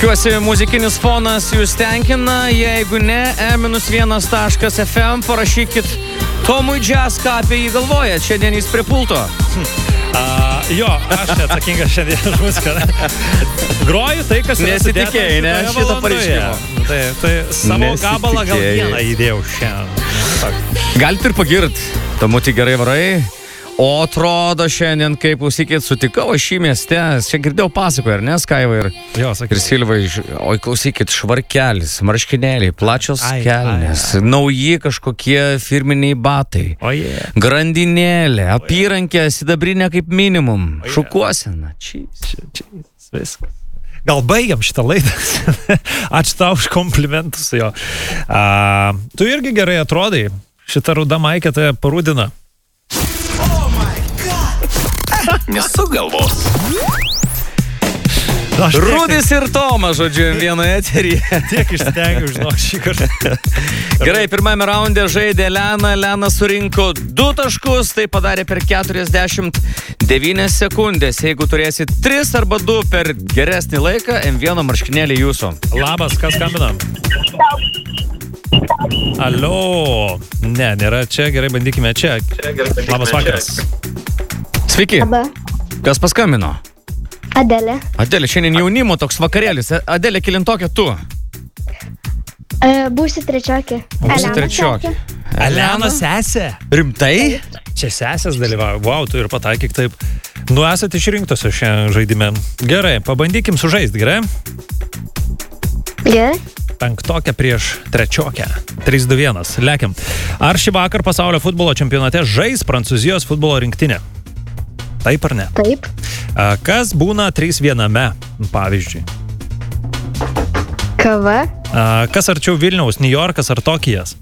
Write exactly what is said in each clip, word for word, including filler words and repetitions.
Tikiuosi, muzikinis fonas jūs tenkina. Jeigu ne, e vienas taškas ef em parašykit Tomui Jazz, ką apie jį galvoja. Šiandien jis prie pulto. Uh, jo, aš atsakingas šiandien už muziką. Groju tai, kas yra Nesitikėjai, ne? Šitą pareiškimą. Tai, tai savo gabalą gal vieną įdėjau šiandien. Galit ir pagirt. Tomutį gerai varai. O atrodo šiandien, kaip klausykit, sutikau aš šį mieste. Čia girdėjau pasakoju, ar ne, Skaiva ir, jo, ir Silva. Oi, klausykit, švarkelis, marškinėliai, plačios ai, kelnės, ai, ai. nauji kažkokie firminiai batai, oh, yeah. grandinėlė, apyrankė, sidabrinė kaip minimum, oh, yeah. šukuosena. Čys, čys, viskas. Gal baigiam šitą laidą. Ačiū tau už komplimentus. Jo. Uh, tu irgi gerai atrodai. Šitą rudą maikę tave parūdina. Nesuk galvos. Rudis ir Tomas, žodžiu, vieno eteryje. Tiek išstengiu, žinok, šį kartą. Gerai, pirmame raunde žaidė Lena. Lena surinko du taškus, tai padarė per keturiasdešimt devynias sekundės. Jeigu turėsit tris arba du per geresnį laiką, em vienas marškinėlį jūsų. Labas, kas skambina? Alio. Ne, nėra čia, gerai, bandykime čia. Labas vakaras. Sveiki. Labą. Kas paskambino? Adelė. Adelė, šiandien jaunimo toks vakarėlis. Adelė, kelintokė tu? E, būsi trečiokė. Būsi trečiokė. Elena sesė. Rimtai? Čia sesės dalyvauja. Wow, tu ir pataikyk taip. Nu, esate išrinktose šią žaidimę. Gerai, pabandykim sužaisti, gerai? Gerai. Penktokę prieš trečiokę. trys du vienas. Lekiam. Ar šį vakar pasaulio futbolo čempionate žais Prancūzijos futbolo rinktinė? Taip ar ne? Taip. Kas būna trys viename, pavyzdžiui? Kava. Kas arčiau Vilniaus, New Yorkas ar Tokijas?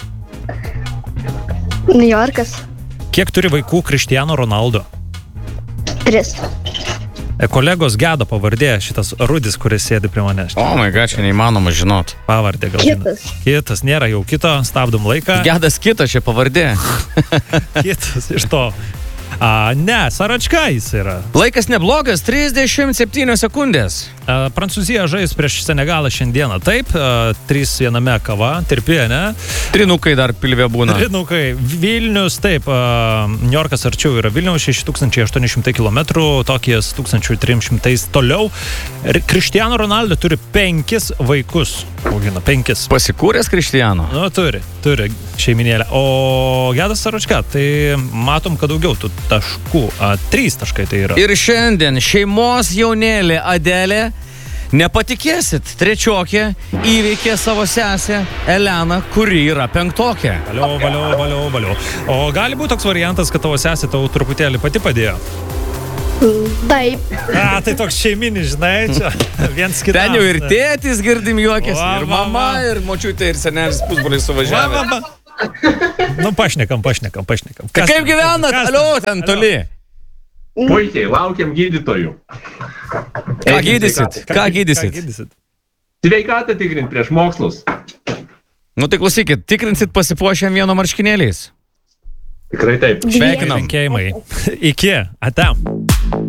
New Yorkas. Kiek turi vaikų Cristiano Ronaldo? Tris. Kolegos Gedo pavardė, šitas Rudis, kuris sėdi prie manęs. O, my God, čia neįmanoma žinot. Pavardė gal. Kitas. Žinot. Kitas, nėra jau kito, stabdom laiką. Gedas kitas čia pavardė. Kitas iš to. A, ne, Saračka jis yra. Laikas neblogas, trisdešimt septynios sekundės. A, Prancūzija žais prieš Senegalą šiandieną. Taip, a, trys viename kava, tirpė, ne? Trinukai dar pilvė būna. Trinukai. Vilnius, taip, a, New Yorkas arčiau yra Vilniaus, šeši tūkstančiai aštuoni šimtai kilometrų, Tokijas tūkstantis trys šimtai toliau. Cristiano Ronaldo turi penkis vaikus. Augina, penkis. Pasikūręs Cristiano? Nu, turi, turi šeiminėlę. O Gedas Saračka, tai matom, kad daugiau tų taškų. A, trys taškai tai yra. Ir šiandien šeimos jaunėlė Adelė, nepatikėsit, trečiokė įveikė savo sesę Eleną, kuri yra penktokė. Valio, valio, valio, valio. O gali būti toks variantas, kad tavo sesė tau truputėlį pati padėjo? Taip. A, tai toks šeiminis, žinai, čia viens kitam. Ten jau ir tėtis girdim juokės, Va, ir va, mama, va. ir močiutė, ir senelis pusbroliai suvažiavę. Va, va, va. Nu, pašnekam, pašnekam, pašnekam. Tai kaip gyvenat? Alio, ten toli. Puikiai, laukiam gydytojų. Ką gydysit? Ką Ką gydysit? gydysit? Sveikatą tikrint prieš mokslus. Nu tai klausykit, tikrinsit pasipuošę vieno marškinėliais. Tikrai taip. Sveikinam. Linkėjimai. Iki, ate.